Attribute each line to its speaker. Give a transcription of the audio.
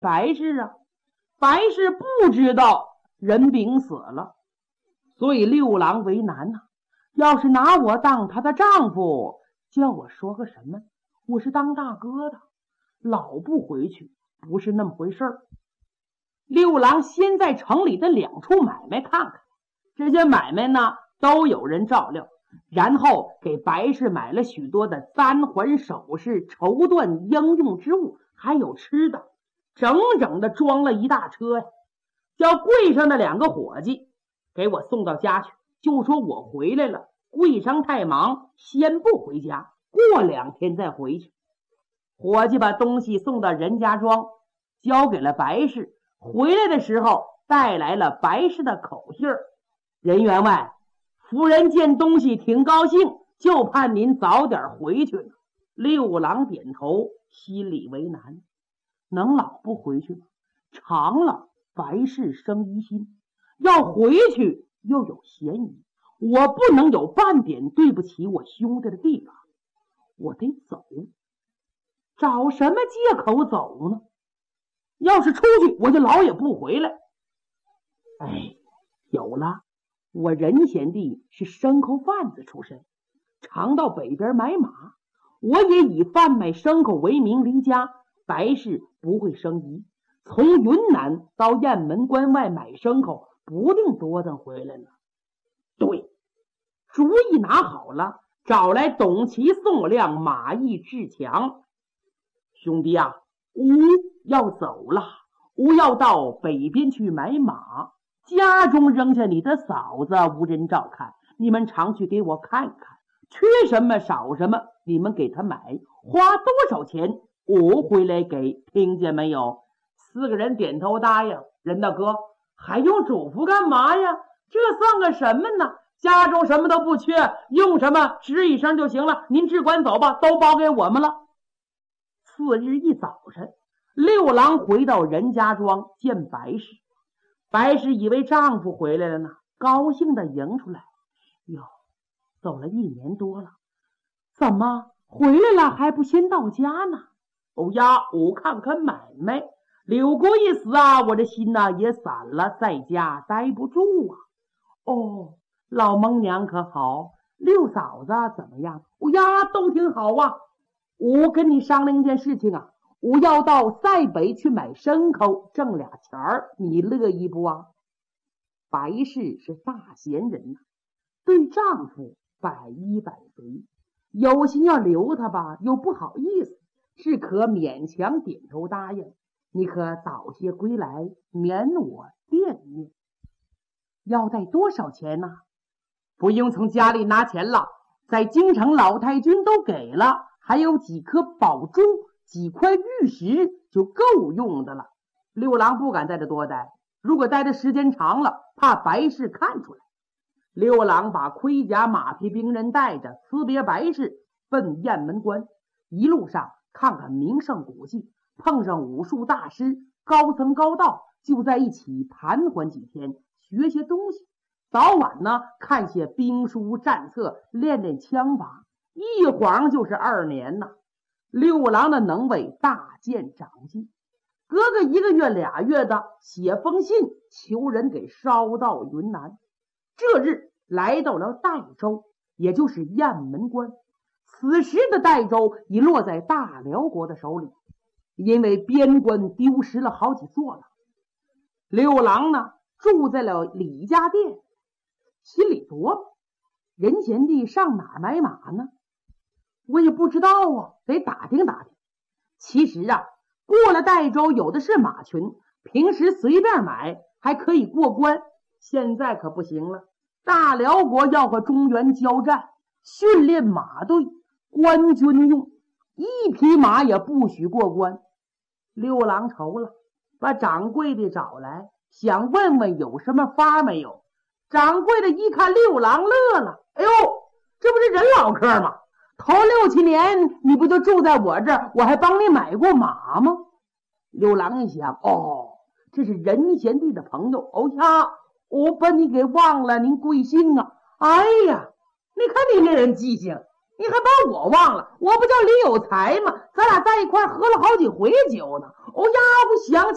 Speaker 1: 白氏啊，白氏不知道任炳死了，所以六郎为难呐。要是拿我当她的丈夫，叫我说个什么？我是当大哥的，老不回去不是那么回事儿。六郎先在城里的2处买卖看看，这些买卖呢都有人照料，然后给白氏买了许多的簪环首饰、绸缎应用之物，还有吃的，整整的装了一大车呀。叫柜上的2个伙计给我送到家去，就说我回来了，柜上太忙，先不回家，过2天再回去。伙计把东西送到任家庄，交给了白氏，回来的时候带来了白氏的口信儿：任员外，夫人见东西挺高兴，就盼您早点回去呢。六郎点头，心里为难，能老不回去吗？长了白氏生疑心，要回去又有嫌疑，我不能有半点对不起我兄弟的地方，我得走。找什么借口走呢？要是出去，我就老也不回来。哎，有了，我任贤弟是牲口贩子出身，常到北边买马，我也以贩卖牲口为名离家，白氏不会生疑。从云南到雁门关外买牲口，不定多等回来呢。对，主意拿好了，找来董齐、宋亮、马邑、志强。兄弟啊，吾要走了，吾要到北边去买马，家中扔下你的嫂子无人照看，你们常去给我看看，缺什么少什么你们给他买，花多少钱我回来给，听见没有？4个人点头答应。任大哥，还用嘱咐干嘛呀？这算个什么呢？家中什么都不缺，用什么吱一声就行了，您只管走吧，都包给我们了。次日一早晨，六郎回到任家庄见白氏，白氏以为丈夫回来了呢，高兴地迎出来。哟，走了1年多了，怎么回来了还不先到家呢？哦呀，我看看买卖，柳国一死啊，我这心呐也散了，在家待不住啊。哦，老蒙娘可好？六嫂子怎么样？哦呀，都挺好啊。我跟你商量一件事情啊，我要到塞北去买牲口，挣俩钱儿，你乐意不啊？白氏是大贤人呐，对丈夫百依百随，有心要留他吧，又不好意思，是可勉强点头答应。你可早些归来，免我惦念。要带多少钱呢？不用从家里拿钱了，在京城老太君都给了，还有几颗宝珠，几块玉石就够用的了。六郎不敢在这多待，如果待的时间长了，怕白氏看出来。六郎把盔甲马匹兵人带着，辞别白氏，奔雁门关。一路上看看名胜古迹，碰上武术大师、高僧高道，就在一起盘桓几天，学些东西。早晚呢，看些兵书战策，练练枪法，一晃就是2年呢。六郎的能为大见长进，隔个1个月2月的，写封信求人给捎到云南。这日来到了代州，也就是雁门关。此时的代州已落在大辽国的手里，因为边关丢失了好几座了。六郎呢，住在了李家店，心里琢磨，任贤弟上哪儿买马呢？我也不知道啊，得打听打听。其实啊，过了代州有的是马群，平时随便买还可以过关，现在可不行了。大辽国要和中原交战，训练马队，官军用，一匹马也不许过关。六郎愁了，把掌柜的找来，想问问有什么法没有。掌柜的一看六郎乐了，哎呦，这不是人老客吗？头6、7年你不就住在我这儿，我还帮你买过马吗？六郎一想，哦，这是任贤弟的朋友。哦呀，我把你给忘了，您贵姓啊？哎呀，你看你这人记性，你还把我忘了，我不叫李有才吗？咱俩在一块喝了好几回酒呢。哦呀，我想起